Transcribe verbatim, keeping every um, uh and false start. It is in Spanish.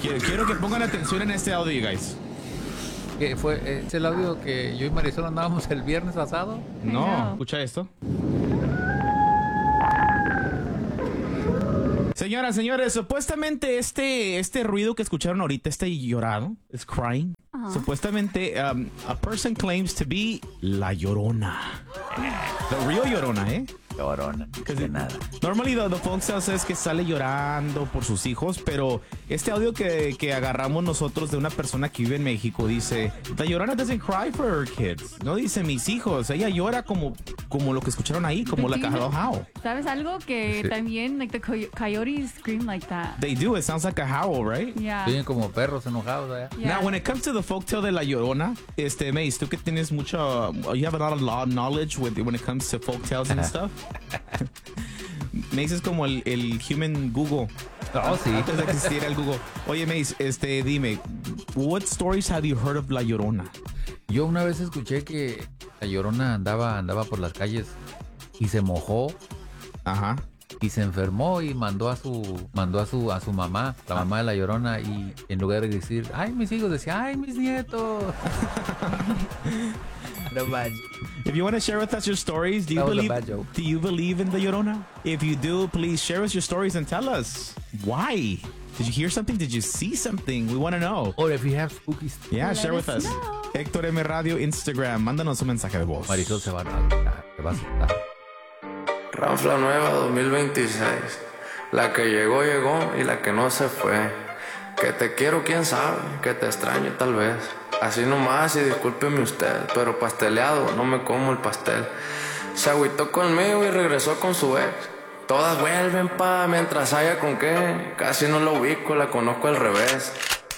Quiero, quiero que pongan atención en este audio, guys. ¿Qué fue? ¿Es el audio que yo y Marisol andábamos el viernes pasado? No, escucha esto. Señoras, señores, supuestamente este, este ruido que escucharon ahorita, este llorado, es crying. Uh-huh. Supuestamente, um, a person claims to be La Llorona. The real Llorona, ¿eh? Llorona, de nada. Normally the, the folk tale says que sale llorando por sus hijos, pero este audio que, que agarramos nosotros de una persona que vive en México dice, La Llorona doesn't cry for her kids. No dice mis hijos, ella llora como, como lo que escucharon ahí, como la Cajado Howl. ¿Sabes algo? Que sí. También like the coy- coyotes scream like that. They do, it sounds like a howl, right? Yeah. Tienen como perros enojados allá. Yeah. Now, when it comes to the folk tale de La Llorona, este, Mace, tú que tienes mucho, you have a lot of law knowledge with, when it comes to folk tales and stuff. Mace es como el, el human Google. Oh, sí. Antes de existir el Google. Oye, Mace, este, dime, what stories have you heard of La Llorona? Yo una vez escuché que La Llorona andaba, andaba por las calles y se mojó. Ajá. Y se enfermó y mandó a su mandó a su a su mamá, la mamá de La Llorona, y en lugar de decir, ay, mis hijos, decía, ay, mis nietos. No bad. If you want to share with us your stories, do you That was a believe bad joke. do you believe in the Llorona? If you do, please share us your stories and tell us why. Did you hear something? Did you see something? We want to know. Or if you have spooky stuff. Yeah, Let share with us us. know. Héctor M Radio Instagram, mándanos un mensaje de voz. Marisol se va a asustar, se va a asustar. Ranfla nueva dos mil veintiséis. La que llegó, llegó y la que no se fue. Que te quiero, quién sabe, que te extraño tal vez. Así nomás y discúlpeme usted, pero pasteleado, no me como el pastel. Se agüitó conmigo y regresó con su ex. Todas vuelven pa' mientras haya con qué. Casi no la ubico, la conozco al revés.